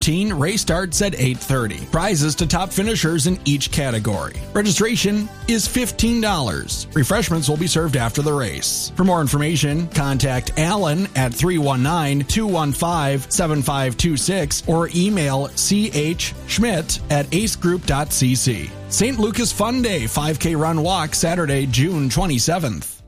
Race starts at 8:30. Prizes to top finishers in each category. Registration is $15. Refreshments will be served after the race. For more information, contact Alan at 319-215-7526 or email chschmidt@acegroup.cc. St. Lucas Fun Day 5K Run Walk Saturday, June 27th.